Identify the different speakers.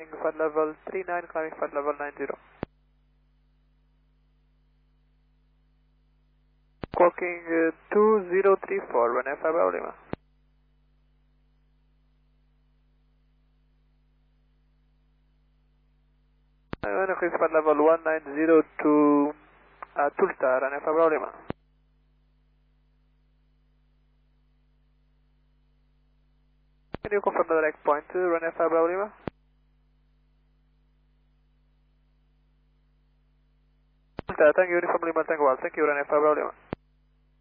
Speaker 1: for level 39, climbing for level 90. Squawking 2034, runway 5 Bravo Lima. Increase for level 1902, Tulsa, runway 5 Bravo Lima. Can you confirm the direct point to runway 5 Bravo Lima? Thank you, Uniform Lima Tango 1, thank you, runway 5 Bravo Lima.